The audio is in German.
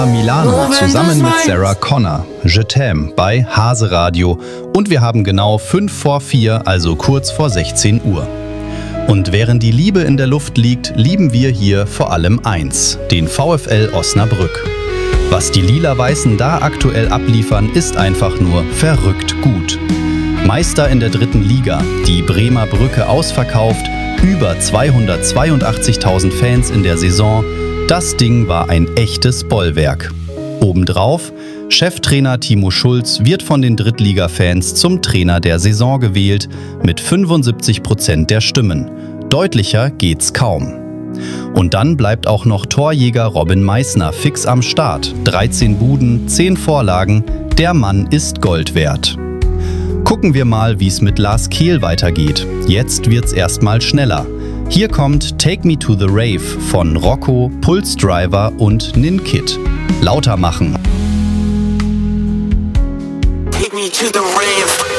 Milano zusammen mit Sarah Connor, Je t'aime bei Hase Radio und wir haben genau 5 vor 4, also kurz vor 16 Uhr. Und während die Liebe in der Luft liegt, lieben wir hier vor allem eins, den VfL Osnabrück. Was die Lila-Weißen da aktuell abliefern, ist einfach nur verrückt gut. Meister in der 3. Liga, die Bremer Brücke ausverkauft, über 282.000 Fans in der Saison. Das Ding war ein echtes Bollwerk. Obendrauf, Cheftrainer Timo Schulz wird von den Drittliga-Fans zum Trainer der Saison gewählt, mit 75% der Stimmen. Deutlicher geht's kaum. Und dann bleibt auch noch Torjäger Robin Meissner fix am Start. 13 Buden, 10 Vorlagen, der Mann ist Gold wert. Gucken wir mal, wie es mit Lars Kehl weitergeht. Jetzt wird's erstmal schneller. Hier kommt Take Me to the Rave von Rocco, Pulse Driver und Ninkit. Lauter machen. Take me to the rave.